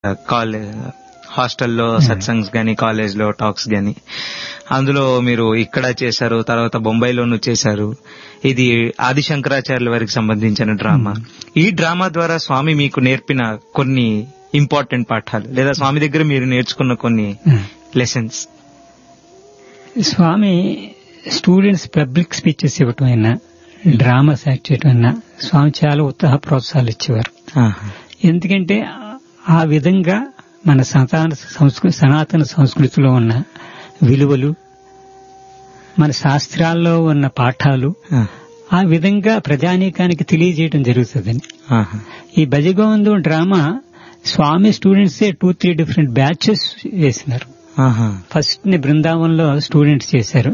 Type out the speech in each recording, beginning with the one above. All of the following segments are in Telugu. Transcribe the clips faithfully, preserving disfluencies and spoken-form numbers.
కాలేజ్ హాస్టల్లో సత్సంగ్స్ గానీ, కాలేజ్ లో టాక్స్ గానీ, అందులో మీరు ఇక్కడ చేశారు, తర్వాత బొంబాయిలోనూ చేశారు. ఇది ఆది శంకరాచార్యుల వారికి సంబంధించిన డ్రామా. ఈ డ్రామా ద్వారా స్వామి మీకు నేర్పిన కొన్ని ఇంపార్టెంట్ పాఠాలు, లేదా స్వామి దగ్గర మీరు నేర్చుకున్న కొన్ని లెసన్స్. స్వామి స్టూడెంట్స్ పబ్లిక్ స్పీచెస్ ఇవ్వటం అయినా, డ్రామాస్ యాక్ట్ చేయటం అయినా స్వామి చాలా ఉత్సాహ ప్రోత్సాహాలు ఇచ్చేవారు. ఎందుకంటే ఆ విధంగా మన సనాతన సంస్కృతి సనాతన సంస్కృతిలో ఉన్న విలువలు, మన శాస్త్రాల్లో ఉన్న పాఠాలు ఆ విధంగా ప్రజానీకానికి తెలియజేయడం జరుగుతుందని. ఈ భజగోవిందం డ్రామా స్వామి స్టూడెంట్సే టూ త్రీ డిఫరెంట్ బ్యాచెస్ వేసినారు. ఫస్ట్ ని బృందావనంలో స్టూడెంట్స్ చేశారు.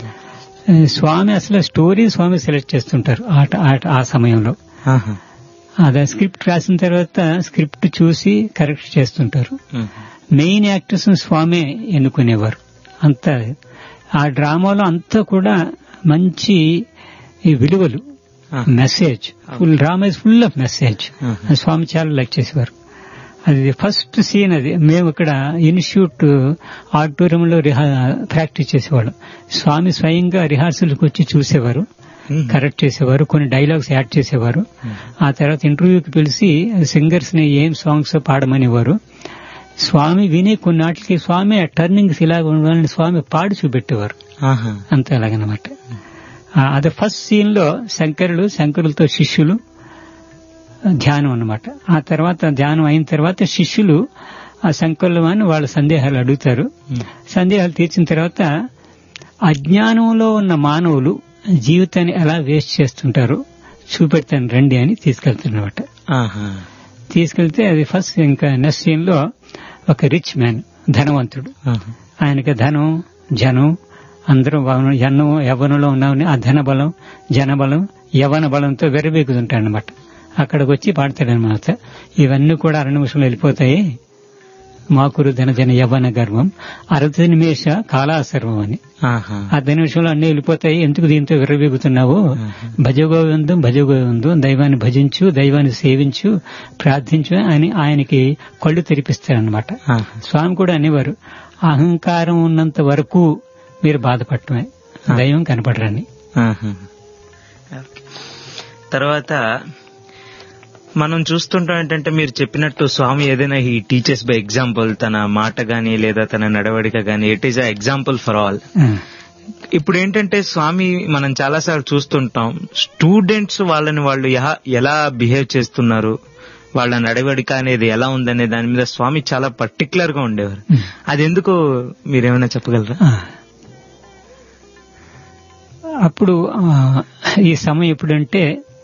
స్వామి అసలు స్టోరీ స్వామి సెలెక్ట్ చేస్తుంటారు ఆ సమయంలో. అదే స్క్రిప్ట్ రాసిన తర్వాత స్క్రిప్ట్ చూసి కరెక్ట్ చేస్తుంటారు. మెయిన్ యాక్టర్స్ స్వామి ఎన్నుకునేవారు. అంతా ఆ డ్రామాలో అంతా కూడా మంచి విలువలు, message, full drama is full of message. స్వామి చాలా లైక్ చేసేవారు. అది ఫస్ట్ సీన్. అది మేము ఇక్కడ ఇన్స్టిట్యూట్ ఆడిటోరియంలో రిహా ప్రాక్టీస్ చేసేవాళ్ళం. స్వామి స్వయంగా రిహార్సల్కి వచ్చి చూసేవారు, కరెక్ట్ చేసేవారు, కొన్ని డైలాగ్స్ యాడ్ చేసేవారు. ఆ తర్వాత ఇంటర్వ్యూకి పిలిచి సింగర్స్ ని ఏం సాంగ్స్ పాడమనేవారు. స్వామి విని కొన్నాటికి స్వామి ఆ టర్నింగ్స్ ఇలా ఉండాలని స్వామి పాడి చూపెట్టేవారు. అంతే అలాగనమాట. అది ఫస్ట్ సీన్ లో శంకరులు, శంకరులతో శిష్యులు ధ్యానం అన్నమాట. ఆ తర్వాత ధ్యానం అయిన తర్వాత శిష్యులు ఆ శంకరులు అని వాళ్ళ సందేహాలు అడుగుతారు. సందేహాలు తీర్చిన తర్వాత అజ్ఞానంలో ఉన్న మానవులు జీవితాన్ని ఎలా వేస్ట్ చేస్తుంటారో చూపెడతాను రండి అని తీసుకెళ్తారనమాట. తీసుకెళ్తే అది ఫస్ట్. ఇంకా నెక్స్ట్ సీన్ లో ఒక రిచ్ మ్యాన్, ధనవంతుడు, ఆయనకి ధనం, జనం అందరూ జనం యవ్వనంలో ఉన్నామని ఆ ధన బలం, జనబలం, యవ్వన బలంతో వెరవేగుతుంటాడనమాట. అక్కడికి వచ్చి పాడతాడనమాట. ఇవన్నీ కూడా అర నిమిషంలో వెళ్ళిపోతాయి. మాకురు ధన జన యవ్వన గర్వం అరవై నిమిష కాలాసర్వం అని. ఆ నిమిషంలో అన్ని వెళ్ళిపోతాయి, ఎందుకు దీంతో విర్రవీగుతున్నావు? భజగోవిందం భజగోవిందం, దైవాన్ని భజించు, దైవాన్ని సేవించు, ప్రార్థించు అని ఆయనకి కళ్ళు తెరిపిస్తారనమాట. స్వామి కూడా అనేవారు, అహంకారం ఉన్నంత వరకు మీరు బాధపడటమే, దైవం కనపడరని. తర్వాత మనం చూస్తుంటాం ఏంటంటే, మీరు చెప్పినట్టు స్వామి ఏదైనా ఈ టీచర్స్ బై ఎగ్జాంపుల్, తన మాట గానీ లేదా తన నడవడిక గానీ, it is a example for all. ఇప్పుడు ఏంటంటే స్వామి మనం చాలా సార్లు చూస్తుంటాం, స్టూడెంట్స్ వాళ్ళని వాళ్ళు ఎలా బిహేవ్ చేస్తున్నారు, వాళ్ళ నడవడిక అనేది ఎలా ఉందనే దాని మీద స్వామి చాలా పర్టికులర్ గా ఉండేవారు. అది ఎందుకు మీరేమైనా చెప్పగలరా? అప్పుడు ఈ సమయం ఎప్పుడంటే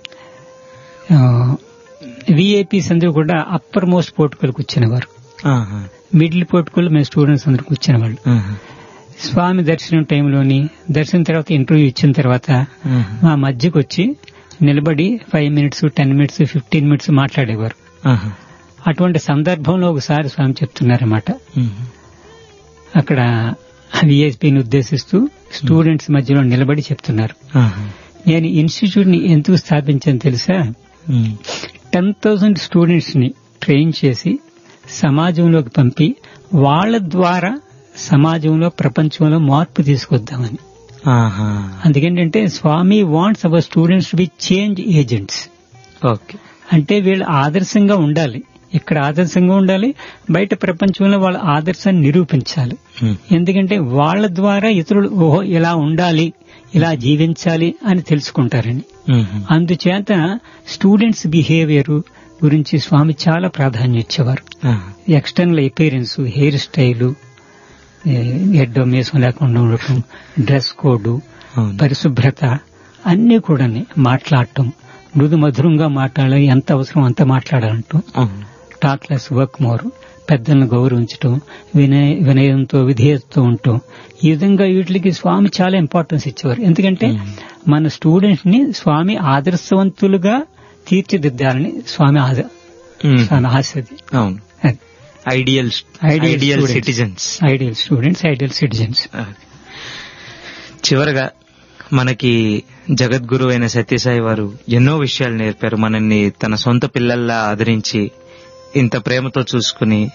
విఐపీస్ అందరూ కూడా అప్పర్ మోస్ట్ పోర్టుకల్కి వచ్చినవారు, మిడిల్ పోర్టుకల్ మేము స్టూడెంట్స్ అందరూ కూర్చున్న వాళ్ళు. స్వామి దర్శనం టైంలోని దర్శనం తర్వాత ఇంటర్వ్యూ ఇచ్చిన తర్వాత మా మధ్యకు వచ్చి నిలబడి five minutes ten minutes fifteen minutes మాట్లాడేవారు. అటువంటి సందర్భంలో ఒకసారి స్వామి చెప్తున్నారన్నమాట, అక్కడ విఐపీని ఉద్దేశిస్తూ స్టూడెంట్స్ మధ్యలో నిలబడి చెప్తున్నారు, నేను ఇన్స్టిట్యూట్ ని ఎందుకు స్థాపించాను తెలుసా? టెన్ థౌసండ్ స్టూడెంట్స్ ని ట్రైన్ చేసి సమాజంలోకి పంపి వాళ్ళ ద్వారా సమాజంలో ప్రపంచంలో మార్పు తీసుకొద్దామని. అందుకేంటంటే స్వామి wants our students to be change agents. అంటే వీళ్ళు ఆదర్శంగా ఉండాలి, ఇక్కడ ఆదర్శంగా ఉండాలి, బయట ప్రపంచంలో వాళ్ళ ఆదర్శాన్ని నిరూపించాలి. ఎందుకంటే వాళ్ళ ద్వారా ఇతరులు ఓహో ఇలా ఉండాలి, ఇలా జీవించాలి అని తెలుసుకుంటారని. అందుచేత స్టూడెంట్స్ బిహేవియర్ గురించి స్వామి చాలా ప్రాధాన్యం ఇచ్చేవారు. ఎక్స్టర్నల్ అపియరెన్స్, హెయిర్ స్టైలు, ఎడ్డో మీసం లేకుండా ఉండటం, డ్రెస్ కోడ్, పరిశుభ్రత అన్ని కూడా మాట్లాడటం, మృదు మధురంగా మాట్లాడాలి, ఎంత అవసరం అంత మాట్లాడాలంటూ, టాక్ లెస్ వర్క్ మోర్, పెద్దలను గౌరవించటం, వినయ వినయంతో విధేయతతో ఉండటం, ఈ విధంగా వీటికి స్వామి చాలా ఇంపార్టెన్స్ ఇచ్చేవారు. ఎందుకంటే మన స్టూడెంట్స్ ని స్వామి ఆదర్శవంతులుగా తీర్చిదిద్దాలని స్వామి స్వామి ఆశది. Ideal ideal citizens, ideal students, ideal citizens. చివరగా మనకి జగద్గురు అయిన సత్యసాయి వారు ఎన్నో విషయాలు నేర్పారు. మనల్ని తన సొంత పిల్లల్లా ఆదరించి ఇంత ప్రేమతో చూసుకుని